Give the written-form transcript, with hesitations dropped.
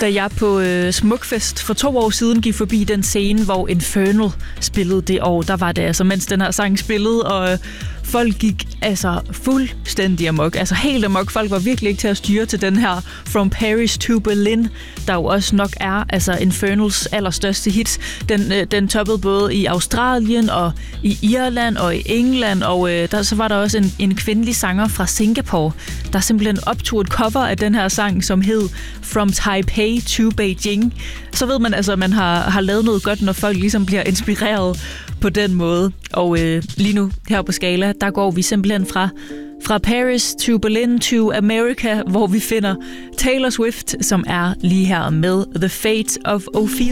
Da jeg på Smukfest for 2 år siden gik forbi den scene, hvor Infernal spillede det år, der var det altså, mens den her sang spillede, og folk gik altså fuldstændig amok. Altså helt amok. Folk var virkelig ikke til at styre til den her From Paris to Berlin, der jo også nok er altså Infernals allerstørste hit. Den toppede både i Australien og i Irland og i England, og så var der også en kvindelig sanger fra Singapore, der simpelthen optog et cover af den her sang, som hed From Taipei to Beijing. Så ved man altså, at man har lavet noget godt, når folk ligesom bliver inspireret på den måde. Og lige nu her på Skala, der går vi simpelthen fra Paris to Berlin to America, hvor vi finder Taylor Swift, som er lige her med The Fate of Ophelia.